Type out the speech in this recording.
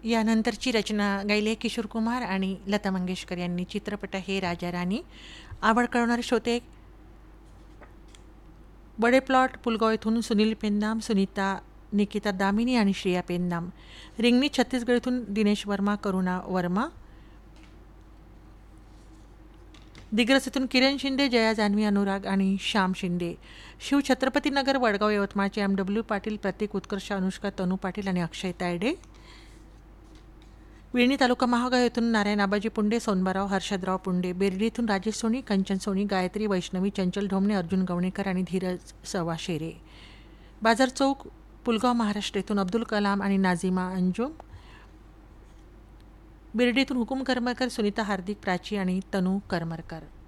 यानंतरची रचना गायली आहे किशोर कुमार आणि लता मंगेशकर यांनी. चित्रपट आहे राजा राणी. आवड कळवणारे श्रोते, बडे प्लॉट पुलगाव येथून सुनील पेंदाम, सुनीता निकिता दामिनी आणि श्रेया पेंदाम. रिंगणी छत्तीसगड येथून दिनेश वर्मा, करुणा वर्मा. दिग्रस येथून किरण शिंदे, जया जान्हवी, अनुराग आणि श्याम शिंदे. शिव छत्रपतीनगर वडगाव यवतमाळचे एम.डब्ल्यू. पाटील, प्रतीक उत्कर्ष, अनुष्का, तनू पाटील आणि अक्षय तायडे. विळणी तालुका महागाव येथून नारायण आबाजी पुंडे, सोनबाराव हर्षदराव पुंडे. बेर्डी येथून राजेश सोनी, कंचन सोनी, गायत्री वैष्णवी, चंचल ढोमणे, अर्जुन गवणेकर आणि धीरज सवाशेरे. बाजार चौक पुलगाव महाराष्ट्र येथून अब्दुल कलाम आणि नाझिमा अंजुम. बिर्डीतून हुकुम करमरकर, सुनीता हार्दिक, प्राची आणि तनू करमरकर.